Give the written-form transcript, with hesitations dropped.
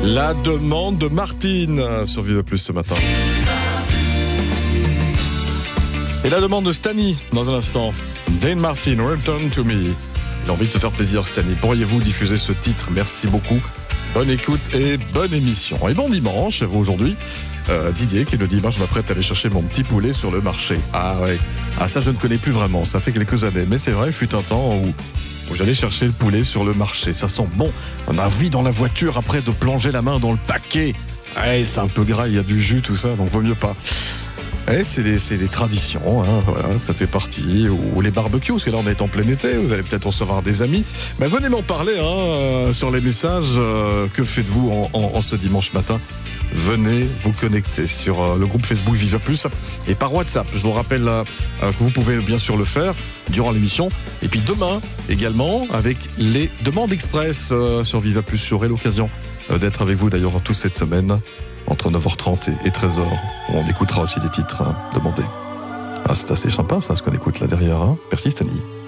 La demande de Martine sur Vive Plus ce matin. Et la demande de Stani dans un instant. Dane Martin, Return to Me. J'ai envie de se faire plaisir, Stani. Pourriez-vous diffuser ce titre? Merci beaucoup. Bonne écoute et bonne émission. Et bon dimanche, aujourd'hui. Didier qui nous dit, je m'apprête à aller chercher mon petit poulet sur le marché. Ah ouais, ça je ne connais plus vraiment, ça fait quelques années. Mais c'est vrai, il fut un temps où j'allais chercher le poulet sur le marché. Ça sent bon. On a envie dans la voiture après de plonger la main dans le paquet. Ouais, c'est un peu gras, il y a du jus, tout ça, donc vaut mieux pas. Ouais, c'est des traditions, hein, voilà, ça fait partie. Ou les barbecues, parce que là on est en plein été, vous allez peut-être recevoir des amis. Venez m'en parler sur les messages. Que faites-vous en ce dimanche matin? Venez vous connecter sur le groupe Facebook Viva Plus et par WhatsApp. Je vous rappelle que vous pouvez bien sûr le faire durant l'émission. Et puis demain également avec les demandes express sur Viva Plus. J'aurai l'occasion d'être avec vous d'ailleurs toute cette semaine entre 9h30 et 13h. On écoutera aussi les titres demandés. C'est assez sympa ça, ce qu'on écoute là derrière. Merci Stani.